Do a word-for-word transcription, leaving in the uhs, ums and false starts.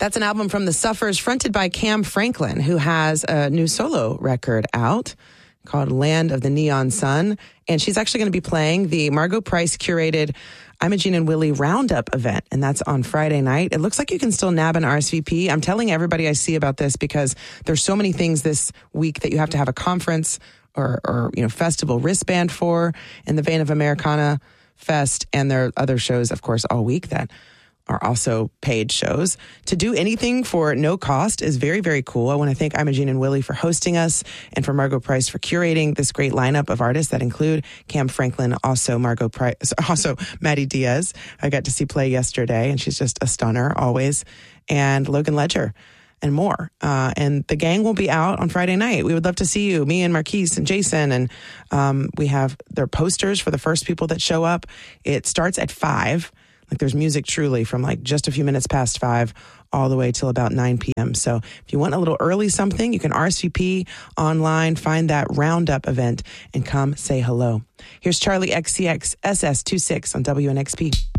That's an album from The Suffers, fronted by Cam Franklin, who has a new solo record out called Land of the Neon Sun. And she's actually going to be playing the Margo Price curated Imogene and Willie Roundup event, and that's on Friday night. It looks like you can still nab an R S V P. I'm telling everybody I see about this because there's so many things this week that you have to have a conference or, or you know, festival wristband for in the vein of Americana Fest, and there are other shows, of course, all week that are also paid shows. To do anything for no cost is very, very cool. I want to thank Imogene and Willie for hosting us and for Margo Price for curating this great lineup of artists that include Cam Franklin, also Margo Price, also Maddie Diaz. I got to see play yesterday, and she's just a stunner always, and Logan Ledger and more. Uh, and the gang will be out on Friday night. We would love to see you, me and Marquise and Jason. And um, we have their posters for the first people that show up. It starts at five. Like there's music truly from like just a few minutes past five all the way till about nine p.m. So if you want a little early something, you can R S V P online, find that Roundup event, and come say hello. Here's Charlie X C X S S twenty-six on W N X P.